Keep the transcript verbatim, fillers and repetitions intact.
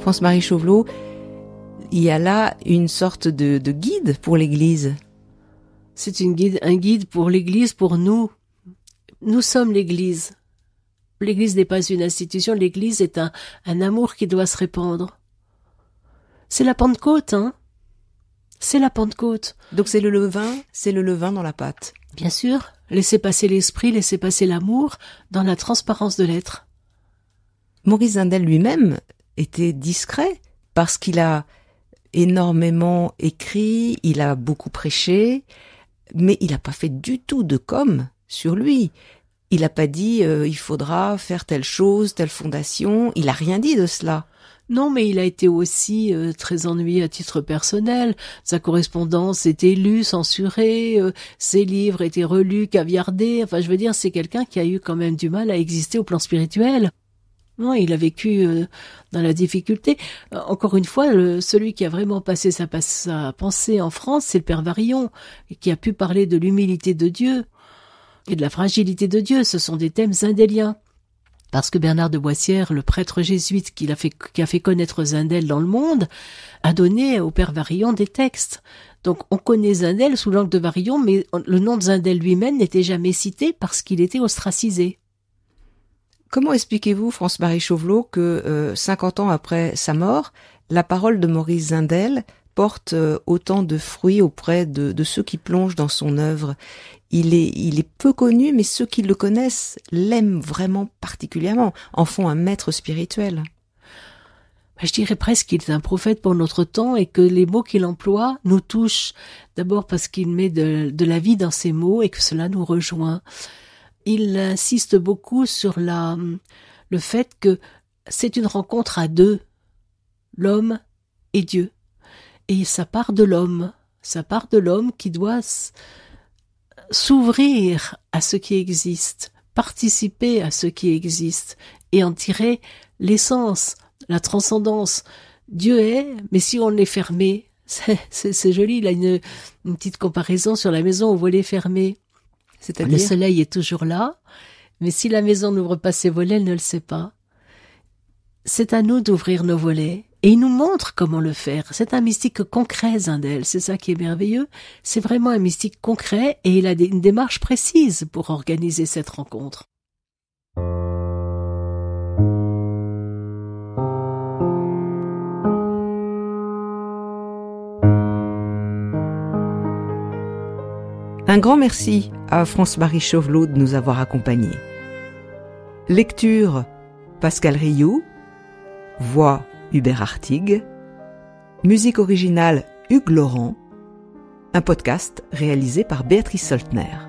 France-Marie Chauvelot, il y a là une sorte de, de guide pour l'Église. C'est une guide, un guide pour l'Église, pour nous. Nous sommes l'Église. L'Église n'est pas une institution, l'Église est un, un amour qui doit se répandre. C'est la Pentecôte, hein. C'est la Pentecôte. Donc c'est le levain, c'est le levain dans la pâte. Bien sûr, laissez passer l'esprit, laissez passer l'amour dans la transparence de l'être. Maurice Zindel lui-même était discret parce qu'il a énormément écrit, il a beaucoup prêché, mais il n'a pas fait du tout de com sur lui. Il n'a pas dit euh, il faudra faire telle chose, telle fondation. Il n'a rien dit de cela. Non, mais il a été aussi euh, très ennuyé à titre personnel. Sa correspondance était lue, censurée, euh, ses livres étaient relus, caviardés. Enfin, je veux dire, c'est quelqu'un qui a eu quand même du mal à exister au plan spirituel. Non, il a vécu euh, dans la difficulté. Euh, encore une fois, le, celui qui a vraiment passé sa, sa pensée en France, c'est le Père Varillon, qui a pu parler de l'humilité de Dieu et de la fragilité de Dieu. Ce sont des thèmes zindéliens. Parce que Bernard de Boissière, le prêtre jésuite qui a fait, qui a fait connaître Zindel dans le monde, a donné au Père Varillon des textes. Donc on connaît Zindel sous l'angle de Varillon, mais le nom de Zindel lui-même n'était jamais cité parce qu'il était ostracisé. Comment expliquez-vous, France-Marie Chauvelot, que euh, cinquante ans après sa mort, la parole de Maurice Zindel porte euh, autant de fruits auprès de, de ceux qui plongent dans son œuvre? Il est, il est peu connu, mais ceux qui le connaissent l'aiment vraiment particulièrement, en font un maître spirituel. Je dirais presque qu'il est un prophète pour notre temps et que les mots qu'il emploie nous touchent. D'abord parce qu'il met de, de la vie dans ses mots et que cela nous rejoint. Il insiste beaucoup sur la, le fait que c'est une rencontre à deux, l'homme et Dieu. Et ça part de l'homme, ça part de l'homme qui doit s'ouvrir à ce qui existe, participer à ce qui existe et en tirer l'essence, la transcendance. Dieu est, mais si on est fermé, c'est, c'est, c'est joli, il a une, une petite comparaison sur la maison au volet fermé. C'est-à-dire, le soleil est toujours là, mais si la maison n'ouvre pas ses volets, elle ne le sait pas. C'est à nous d'ouvrir nos volets. Et il nous montre comment le faire. C'est un mystique concret, Zindel. C'est ça qui est merveilleux. C'est vraiment un mystique concret et il a une démarche précise pour organiser cette rencontre. Un grand merci à France-Marie Chauvelot de nous avoir accompagnés. Lecture Pascal Rioux. Voix Hubert Artigue. Musique originale Hugues Laurent. Un podcast réalisé par Béatrice Soltner.